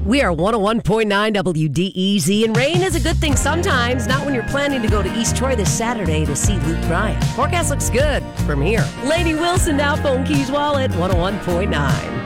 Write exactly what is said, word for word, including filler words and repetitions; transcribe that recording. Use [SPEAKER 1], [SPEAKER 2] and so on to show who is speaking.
[SPEAKER 1] We are one oh one point nine W D E Z, and rain is a good thing sometimes, not when you're planning to go to East Troy this Saturday to see Luke Bryan. Forecast looks good from here. Lady Wilson now, Phone Keys Wallet, one oh one point nine.